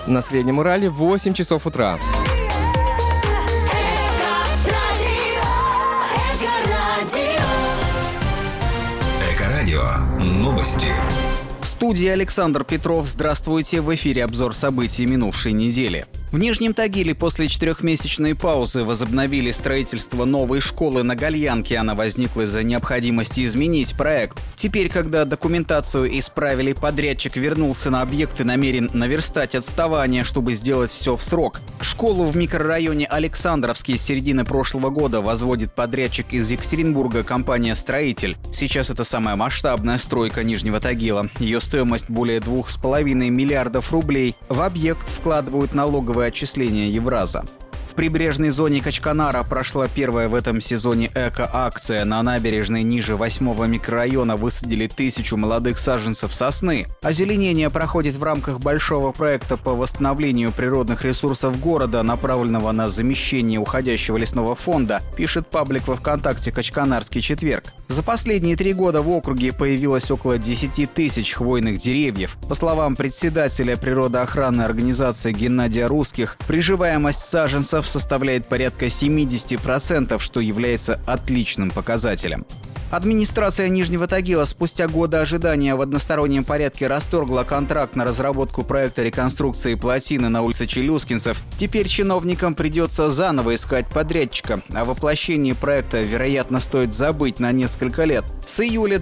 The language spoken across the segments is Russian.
На Среднем Урале 8 часов утра. Эко-радио. Новости. В студии Александр Петров. Здравствуйте. В эфире обзор событий минувшей недели. В Нижнем Тагиле после 4-месячной паузы возобновили строительство новой школы на Гальянке. Она возникла из-за необходимости изменить проект. Теперь, когда документацию исправили, подрядчик вернулся на объект и намерен наверстать отставание, чтобы сделать все в срок. Школу в микрорайоне Александровский с середины прошлого года возводит подрядчик из Екатеринбурга, компания «Строитель». Сейчас это самая масштабная стройка Нижнего Тагила. Ее стоимость более 2,5 миллиардов рублей. В объект вкладывают налоговые отчисления Евраза. В прибрежной зоне Качканара прошла первая в этом сезоне эко-акция. На набережной ниже 8-го микрорайона высадили 1000 молодых саженцев сосны. Озеленение проходит в рамках большого проекта по восстановлению природных ресурсов города, направленного на замещение уходящего лесного фонда, пишет паблик во ВКонтакте «Качканарский четверг». За последние 3 года в округе появилось около 10 тысяч хвойных деревьев. По словам председателя природоохранной организации Геннадия Русских, приживаемость саженцев составляет порядка 70%, что является отличным показателем. Администрация Нижнего Тагила спустя годы ожидания в одностороннем порядке расторгла контракт на разработку проекта реконструкции плотины на улице Челюскинцев. Теперь чиновникам придется заново искать подрядчика. О воплощении проекта, вероятно, стоит забыть на несколько лет. С июля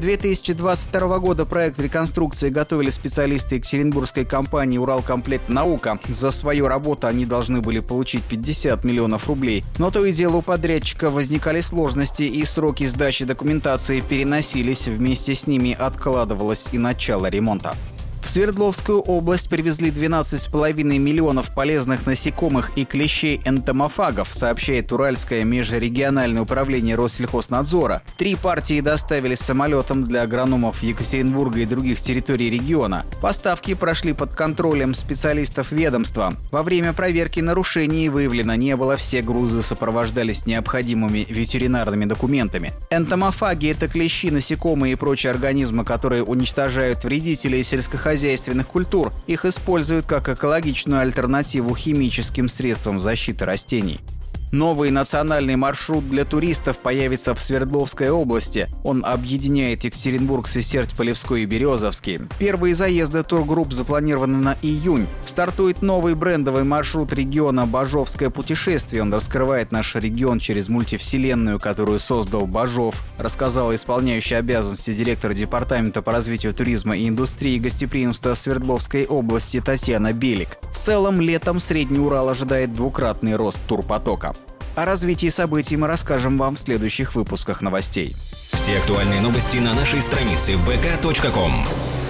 2022 года проект реконструкции готовили специалисты екатеринбургской компании «Уралкомплект Наука». За свою работу они должны были получить 50 миллионов рублей. Но то и дело у подрядчика возникали сложности, и сроки сдачи документации переносились, вместе с ними откладывалось и начало ремонта. В Свердловскую область привезли 12,5 миллионов полезных насекомых и клещей-энтомофагов, сообщает Уральское межрегиональное управление Россельхознадзора. 3 партии доставили самолетом для агрономов Екатеринбурга и других территорий региона. Поставки прошли под контролем специалистов ведомства. Во время проверки нарушений выявлено не было, все грузы сопровождались необходимыми ветеринарными документами. Энтомофаги – это клещи, насекомые и прочие организмы, которые уничтожают вредителей сельскохозяйственных культур. Их используют как экологичную альтернативу химическим средствам защиты растений. Новый национальный маршрут для туристов появится в Свердловской области. Он объединяет Екатеринбург, Сесерть-Полевской и Березовский. Первые заезды тургрупп запланированы на июнь. Стартует новый брендовый маршрут региона «Бажовское путешествие». Он раскрывает наш регион через мультивселенную, которую создал Бажов, рассказала исполняющая обязанности директора Департамента по развитию туризма и индустрии гостеприимства Свердловской области Татьяна Белик. В целом, летом Средний Урал ожидает 2-кратный рост турпотока. О развитии событий мы расскажем вам в следующих выпусках новостей. Все актуальные новости на нашей странице vk.com.